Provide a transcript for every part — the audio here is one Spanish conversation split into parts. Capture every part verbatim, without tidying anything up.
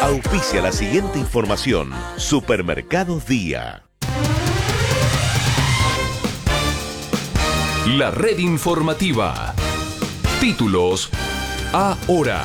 Auspicia la siguiente información. Supermercados Día. La red informativa. Títulos ahora.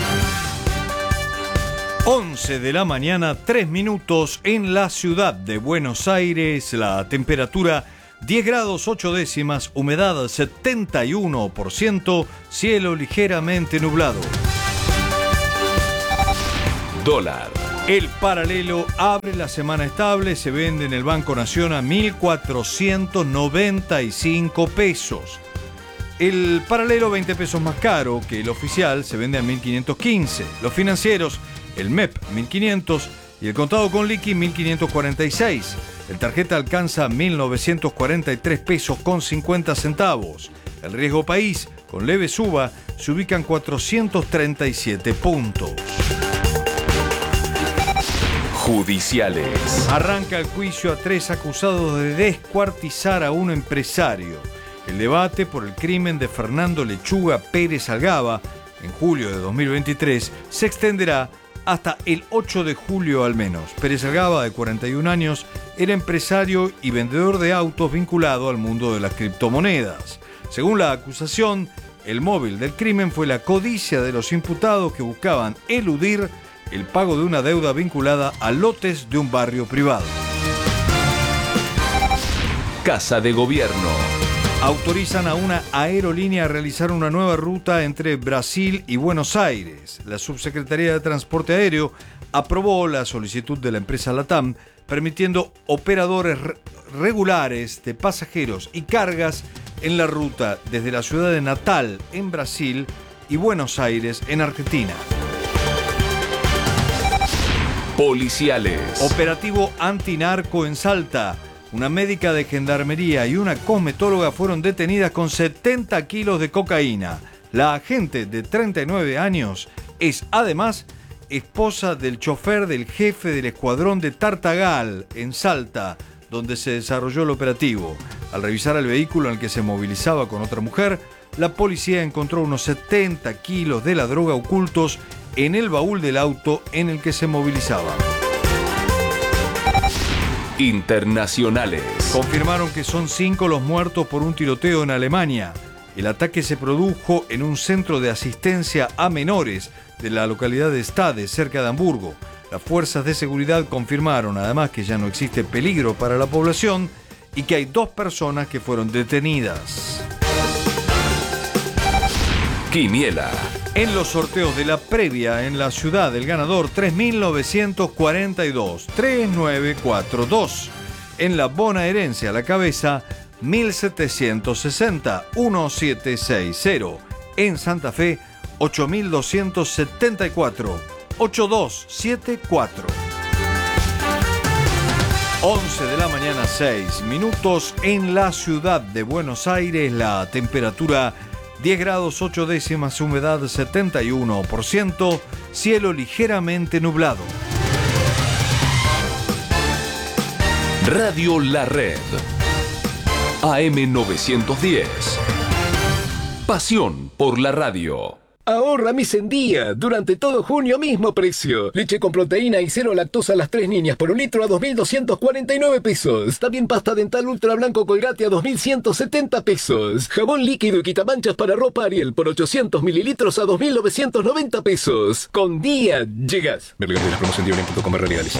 once de la mañana, tres minutos en la ciudad de Buenos Aires. La temperatura diez grados ocho décimas, humedad setenta y uno por ciento, cielo ligeramente nublado. Dólar. El paralelo abre la semana estable, se vende en el Banco Nación a mil cuatrocientos noventa y cinco pesos. El paralelo veinte pesos más caro que el oficial, se vende a mil quinientos quince. Los financieros, el M E P mil quinientos y el contado con liqui mil quinientos cuarenta y seis. El tarjeta alcanza mil novecientos cuarenta y tres pesos con cincuenta centavos. El riesgo país, con leve suba, se ubica en cuatrocientos treinta y siete puntos. Judiciales. Arranca el juicio a tres acusados de descuartizar a un empresario. El debate por el crimen de Fernando Lechuga Pérez Algaba, en julio de dos mil veintitrés, se extenderá hasta el ocho de julio al menos. Pérez Algaba, de cuarenta y un años, era empresario y vendedor de autos vinculado al mundo de las criptomonedas. Según la acusación, el móvil del crimen fue la codicia de los imputados que buscaban eludir el pago de una deuda vinculada a lotes de un barrio privado. Casa de Gobierno. Autorizan a una aerolínea a realizar una nueva ruta entre Brasil y Buenos Aires. La Subsecretaría de Transporte Aéreo aprobó la solicitud de la empresa LATAM, permitiendo operadores regulares de pasajeros y cargas en la ruta desde la ciudad de Natal, en Brasil, y Buenos Aires, en Argentina. Policiales. Operativo antinarco en Salta. Una médica de gendarmería y una cosmetóloga fueron detenidas con setenta kilos de cocaína. La agente, de treinta y nueve años, es además esposa del chofer del jefe del escuadrón de Tartagal, en Salta, donde se desarrolló el operativo. Al revisar el vehículo en el que se movilizaba con otra mujer, la policía encontró unos setenta kilos de la droga ocultos en el baúl del auto en el que se movilizaba. Internacionales. Confirmaron que son cinco los muertos por un tiroteo en Alemania. El ataque se produjo en un centro de asistencia a menores de la localidad de Stade, cerca de Hamburgo. Las fuerzas de seguridad confirmaron además que ya no existe peligro para la población y que hay dos personas que fueron detenidas. Quiniela. En los sorteos de la previa en la ciudad, el ganador tres mil novecientos cuarenta y dos, tres nueve cuatro dos. En la bonaerense a la cabeza, mil setecientos sesenta, diecisiete sesenta. En Santa Fe, ocho mil doscientos setenta y cuatro, ochenta y dos setenta y cuatro. once de la mañana, seis minutos en la ciudad de Buenos Aires. La temperatura diez grados ocho décimas, humedad setenta y uno por ciento, cielo ligeramente nublado. Radio La Red. A M novecientos diez. Pasión por la radio. Ahorra mis en día. Durante todo junio, mismo precio. Leche con proteína y cero lactosa a las tres niñas por un litro a dos mil doscientos cuarenta y nueve pesos. También pasta dental ultra blanco Colgate a dos mil ciento setenta pesos. Jabón líquido y quitamanchas para ropa Ariel por ochocientos mililitros a dos mil novecientos noventa pesos. Con día llegas. Ver la promoción de punto com legales.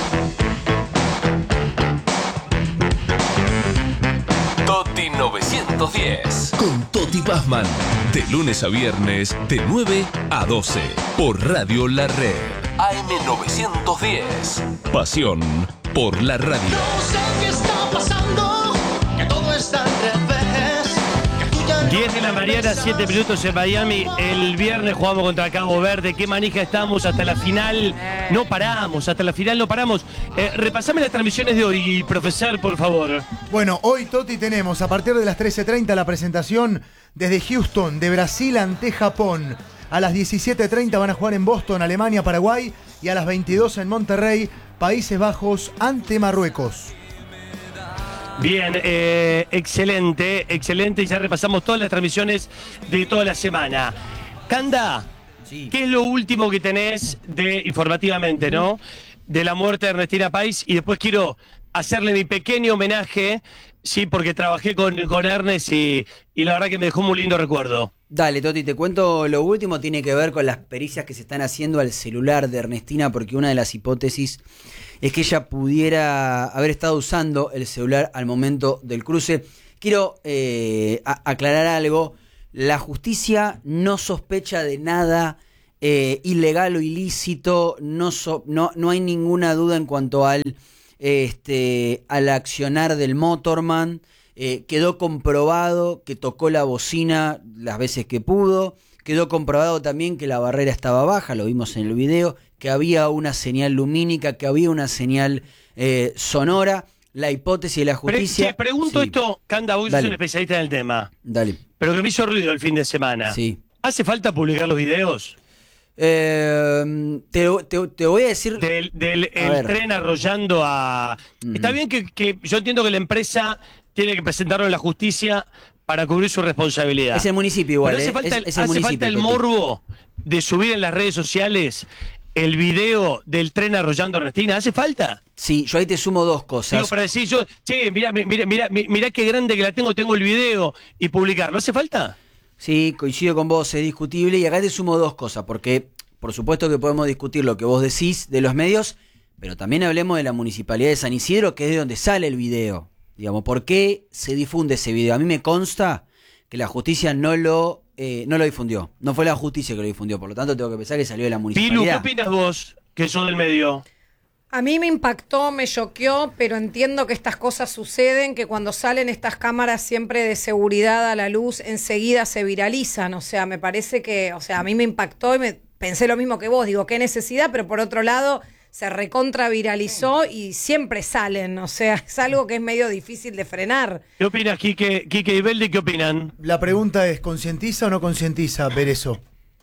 Toti novecientos diez. Con Toti Pazman. De lunes a viernes, de nueve a doce. Por Radio La Red. A M novecientos diez. Pasión por la radio. No sé qué está pasando, que todo está al revés. diez de la mañana, siete minutos en Miami. El viernes jugamos contra Cabo Verde. Qué manija estamos hasta la final. No paramos, hasta la final no paramos. Eh, repasame las transmisiones de hoy, profesor, por favor. Bueno, hoy, Toti, tenemos a partir de las trece treinta la presentación desde Houston, de Brasil ante Japón. A las diecisiete treinta van a jugar en Boston, Alemania, Paraguay. Y a las veintidós en Monterrey, Países Bajos ante Marruecos. Bien, eh, excelente, excelente. Y ya repasamos todas las transmisiones de toda la semana. Canda, Sí. ¿Qué es lo último que tenés de informativamente, no? De la muerte de Ernestina Pais. Y después quiero hacerle mi pequeño homenaje, sí, porque trabajé con, con Ernest y, y la verdad que me dejó un muy lindo recuerdo. Dale, Toti, te cuento lo último, tiene que ver con las pericias que se están haciendo al celular de Ernestina, porque una de las hipótesis es que ella pudiera haber estado usando el celular al momento del cruce. Quiero eh, a- aclarar algo, la justicia no sospecha de nada eh, ilegal o ilícito, no, so- no, no hay ninguna duda en cuanto al, este, al accionar del motorman. Eh, quedó comprobado que tocó la bocina las veces que pudo, quedó comprobado también que la barrera estaba baja, lo vimos en el video, que había una señal lumínica, que había una señal eh, sonora. La hipótesis de la justicia... Pre- che, pregunto Sí. esto, Canda, vos sos Dale. un especialista en el tema, Dale. pero que me hizo ruido el fin de semana. Sí. ¿Hace falta publicar los videos Eh, te, te- te voy a decir... del, del A el ver. tren arrollando a... Ujú. Está bien que, que yo entiendo que la empresa tiene que presentarlo en la justicia para cubrir su responsabilidad. Es el municipio igual, Pero hace eh, falta, es- el, es el hace municipio, falta el Toti. morbo de subir en las redes sociales el video del tren arrollando a Ernestina. ¿Hace falta? Sí, yo ahí te sumo dos cosas. Digo, para decir yo, che, mirá, mirá, mirá, mirá qué grande que la tengo, tengo el video y publicarlo. ¿Hace falta? Sí, coincido con vos, es discutible y acá te sumo dos cosas, porque por supuesto que podemos discutir lo que vos decís de los medios, pero también hablemos de la Municipalidad de San Isidro, que es de donde sale el video. Digamos, ¿por qué se difunde ese video? A mí me consta que la justicia no lo, eh, no lo difundió. No fue la justicia que lo difundió, por lo tanto tengo que pensar que salió de la Pilu, ¿qué Municipalidad. opinas vos, que sos del medio? A mí me impactó, me choqueó, pero entiendo que estas cosas suceden, que cuando salen estas cámaras siempre de seguridad a la luz, enseguida se viralizan. O sea, me parece que, o sea, a mí me impactó y me pensé lo mismo que vos. Digo, qué necesidad, pero por otro lado se recontra viralizó y siempre salen. O sea, es algo que es medio difícil de frenar. ¿Qué opinas, Quique, Quique y Beldi? ¿Qué opinan? La pregunta es, ¿concientiza o no concientiza ver eso?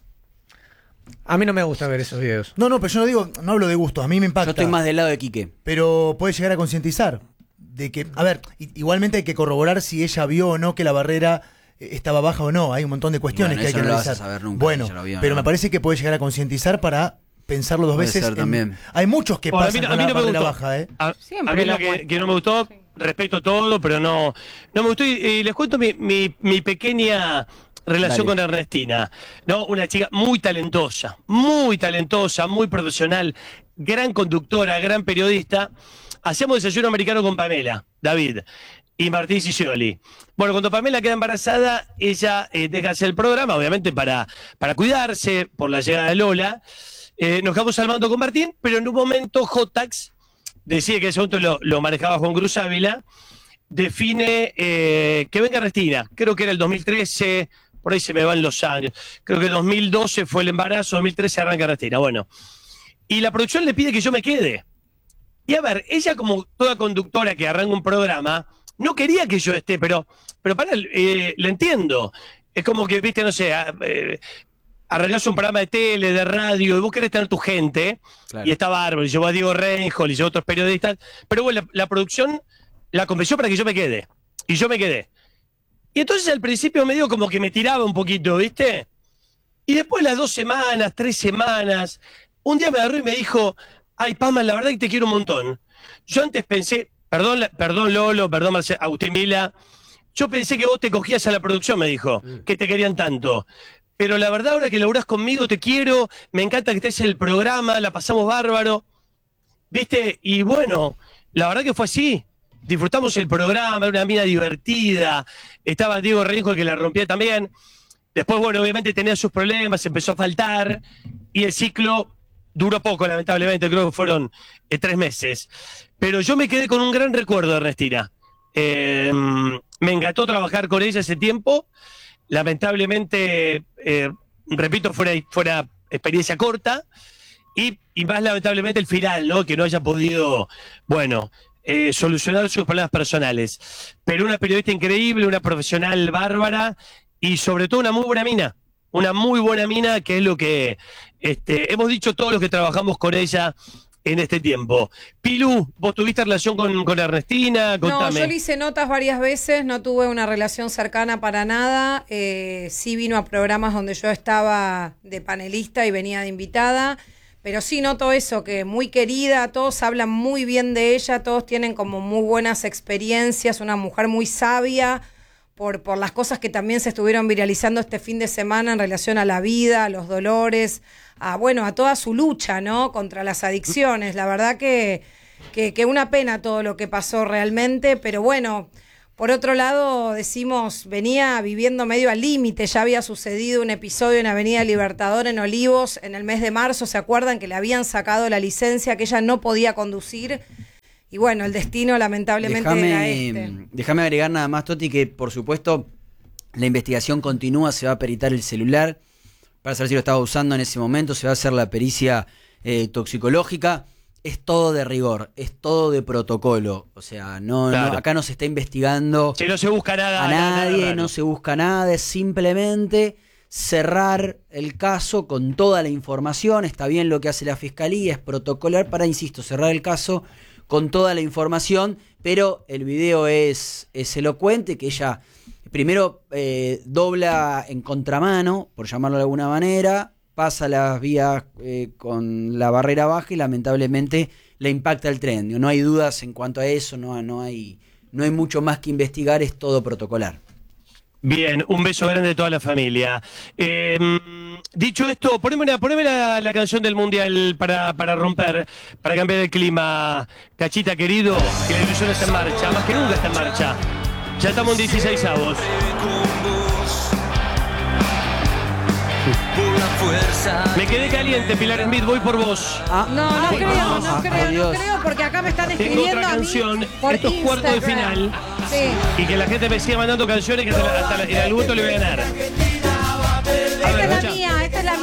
A mí no me gusta ver esos videos. No, no, pero yo no digo, no hablo de gusto, a mí me impacta. Yo estoy más del lado de Quique. Pero puede llegar a concientizar. De que, a ver, i- igualmente hay que corroborar si ella vio o no que la barrera eh, estaba baja o no. Hay un montón de cuestiones Bueno, que hay eso que no lo vas analizar. a saber nunca, bueno, si ella lo vio o pero no. me parece que puede llegar a concientizar para pensarlo dos Puede veces. ser en- también. Hay muchos que Bueno, pasan a mí, con a mí la no me barrera gustó. baja, ¿eh? A, Siempre a mí lo lo que, muestran. que no me gustó, respeto todo, pero no, no me gustó. Y, y les cuento mi, mi, mi pequeña relación Dale. con Ernestina. ¿No? Una chica muy talentosa, muy talentosa, muy profesional, gran conductora, gran periodista. Hacíamos desayuno americano con Pamela, David y Martín Sicioli. Bueno, cuando Pamela queda embarazada, ella eh, deja hacer el programa, obviamente para, para cuidarse por la llegada de Lola. Eh, nos quedamos al mando con Martín, pero en un momento Jotax decide que en ese momento lo, lo manejaba Juan Cruz Ávila, define eh, que venga Ernestina. Creo que era el dos mil trece, por ahí se me van los años. Creo que dos mil doce fue el embarazo, dos mil trece arranca Ernestina. Bueno, y la producción le pide que yo me quede. Y a ver, ella como toda conductora que arranca un programa, no quería que yo esté, pero, pero para, eh, le entiendo. Es como que, viste, no sé, a- eh, arrancás un programa de tele, de radio, y vos querés tener tu gente, Claro. y está bárbaro, y llevó a Diego Reinhold, y llevó a otros periodistas, pero bueno, la, la producción la convenció para que yo me quede, y yo me quedé. Y entonces al principio me digo como que me tiraba un poquito, ¿viste? Y después las dos semanas, tres semanas, un día me agarró y me dijo, ay, Pama, la verdad que te quiero un montón. Yo antes pensé, perdón, la- perdón Lolo, perdón Marce- Agustín Vila, yo pensé que vos te cogías a la producción, me dijo, que te querían tanto. Pero la verdad, ahora que laburás conmigo, te quiero, me encanta que estés en el programa, la pasamos bárbaro. ¿Viste? Y bueno, la verdad que fue así. Disfrutamos el programa, era una mina divertida. Estaba Diego Reinhold que la rompía también. Después, bueno, obviamente tenía sus problemas, empezó a faltar. Y el ciclo duró poco, lamentablemente, creo que fueron eh, tres meses. Pero yo me quedé con un gran recuerdo de Ernestina. Eh, me encantó trabajar con ella ese tiempo. Lamentablemente, eh, repito, fuera, fuera experiencia corta. Y, y más lamentablemente el final, ¿no? Que no haya podido, bueno, eh, solucionar sus problemas personales. Pero una periodista increíble, una profesional bárbara y sobre todo una muy buena mina. Una muy buena mina, que es lo que este, hemos dicho todos los que trabajamos con ella en este tiempo. Pilu, ¿vos tuviste relación con, con Ernestina? Contame. No, yo le hice notas varias veces, no tuve una relación cercana para nada. Eh, sí vino a programas donde yo estaba de panelista y venía de invitada. Pero sí noto eso, que muy querida, todos hablan muy bien de ella, todos tienen como muy buenas experiencias, una mujer muy sabia por, por las cosas que también se estuvieron viralizando este fin de semana en relación a la vida, a los dolores, a bueno, a toda su lucha, ¿no? Contra las adicciones. La verdad que, que, que una pena todo lo que pasó realmente, pero bueno. Por otro lado, decimos, venía viviendo medio al límite, ya había sucedido un episodio en Avenida Libertador en Olivos en el mes de marzo, ¿se acuerdan que le habían sacado la licencia, que ella no podía conducir? Y bueno, el destino lamentablemente Déjame, era este. Déjame agregar nada más, Toti, que por supuesto la investigación continúa, se va a peritar el celular para saber si lo estaba usando en ese momento, se va a hacer la pericia eh, toxicológica. Es todo de rigor, es todo de protocolo. O sea, no, Claro. no acá no se está investigando Si no se busca nada. a nada, nadie, nada raro. no se busca nada, es simplemente cerrar el caso con toda la información. Está bien lo que hace la fiscalía, es protocolar para, insisto, cerrar el caso con toda la información, pero el video es, es elocuente, que ella primero eh, dobla en contramano, por llamarlo de alguna manera, pasa las vías eh, con la barrera baja y lamentablemente le impacta el tren. No hay dudas en cuanto a eso, no, no, hay, no hay mucho más que investigar, es todo protocolar. Bien, un beso grande de toda la familia. Eh, dicho esto, poneme, una, poneme la, la canción del Mundial para, para romper, para cambiar el clima. Cachita querido, que la ilusión está en marcha, más que nunca está en marcha. Ya estamos en dieciséis avos. Me quedé caliente, Pilar Smith, voy por vos. Ah, No, no ay, creo, ah, no ah, creo, no Dios. creo, porque acá me están Tengo escribiendo otra a mí canción, por estos cuartos de Instagram. final. Sí. Y que la gente me siga mandando canciones que hasta, la- hasta la- el albuto le voy a ganar. A Esta ver, es la escucha. mía, esta es la